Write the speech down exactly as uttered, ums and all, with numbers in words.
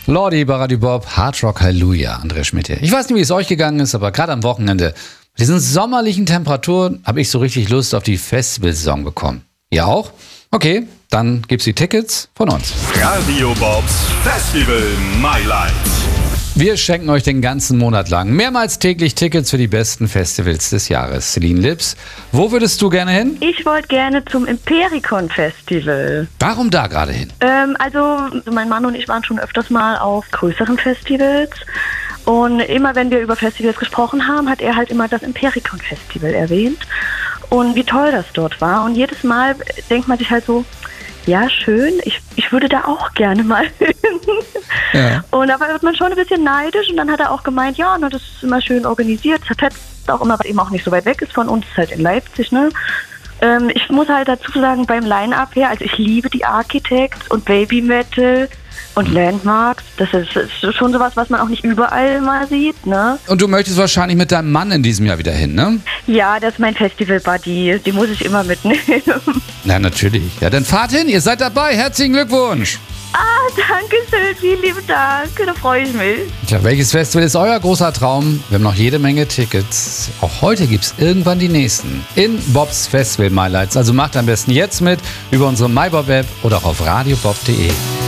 Lordi, Baradi Bob, Hard Rock Halleluja, Andreas Schmidt hier. Ich weiß nicht, wie es euch gegangen ist, aber gerade am Wochenende, mit diesen sommerlichen Temperaturen, habe ich so richtig Lust auf die Festivalsaison bekommen. Ihr auch? Okay, dann gibt's die Tickets von uns. Radio Bobs Festival Mailand. Wir schenken euch den ganzen Monat lang mehrmals täglich Tickets für die besten Festivals des Jahres. Celine Lips, wo würdest du gerne hin? Ich wollte gerne zum Impericon Festival. Warum da gerade hin? Ähm, also mein Mann und ich waren schon öfters mal auf größeren Festivals. Und immer wenn wir über Festivals gesprochen haben, hat er halt immer das Impericon Festival erwähnt. Und wie toll das dort war. Und jedes Mal denkt man sich halt so, ja, schön, ich, ich würde da auch gerne mal hin. Ja. Und da wird man schon ein bisschen neidisch. Und dann hat er auch gemeint, ja, na, das ist immer schön organisiert. Das hat auch immer, weil eben auch nicht so weit weg ist von uns, halt in Leipzig, ne? Ähm, ich muss halt dazu sagen, beim Line-Up her, also ich liebe die Architects und Baby Metal und Landmarks. Das ist, ist schon sowas, was man auch nicht überall mal sieht, ne? Und du möchtest wahrscheinlich mit deinem Mann in diesem Jahr wieder hin, ne? Ja, das ist mein Festival-Buddy. Die muss ich immer mitnehmen. Na, natürlich. Ja, dann fahrt hin, ihr seid dabei. Herzlichen Glückwunsch. Ah, danke schön. Vielen lieben Dank. Da freue ich mich. Tja, welches Festival ist euer großer Traum? Wir haben noch jede Menge Tickets. Auch heute gibt es irgendwann die nächsten. In Bobs Festival Mailand. Also macht am besten jetzt mit über unsere MyBob-App oder auch auf radiobob punkt de.